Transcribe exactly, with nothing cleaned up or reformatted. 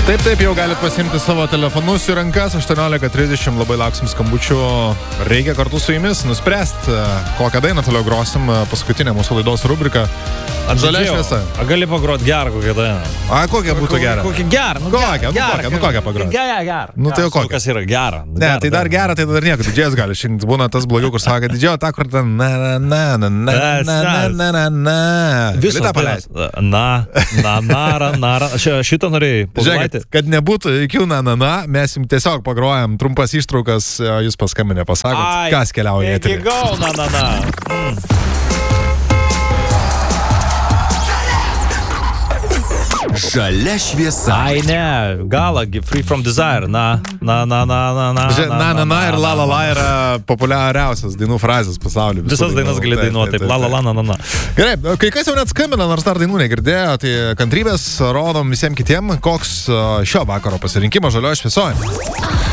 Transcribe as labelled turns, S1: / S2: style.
S1: Taip, taip, jau galite pasiimti savo telefonus į rankas. aštuoniolika trisdešimt, labai lauksim skambučių. Reikia kartu su jumis nuspręsti, kokią dainą toliau grosim. Paskutinė mūsų laidos rubrika. Žalia šviesa.
S2: A gali pagroti gerą kokią dainą?
S1: A, kokia būtų gera?
S2: Kokią gerą? Nu,
S1: kokią, nu kokią, nu kokią pagroti?
S2: Gerą, gerą.
S1: Nu tai jau kokią?
S2: Kas yra gera?
S1: Ne, tai dar gera, tai dar nieko. Didžėjas gali. Šiandien būna tas blogiau, kur sako, didžėjo tą, kur ten na, na, na, na, na, na, na, na, na.
S2: Visą tą paleisti. Na, na, na, na, na. Šitą norėjai paglaiti.
S1: Žiūrėkit, kad nebūtų iki na, na, na, mes jums tiesiog pagrojam trumpas ištraukas, jūs paskambinę pasakot, kas keliauja į eterį.
S2: Iki gau, na, na, na. Mm.
S3: Žalia šviesa.
S2: Ai ne, galagi, Free from Desire. Na, na, na, na, na, na.
S1: Žiūrėk, na, na, na ir la, la, la yra populiariausias dainų frazės pasaulyje.
S2: Visas dainas gali dainuoti, taip, la, la, la, na, na, na.
S1: Gerai, kai kas jau net skambina, nors dar dainų negirdėjo, tai kantrybės rodom visiems kitiem, koks šio vakaro pasirinkimas žalioje šviesoje.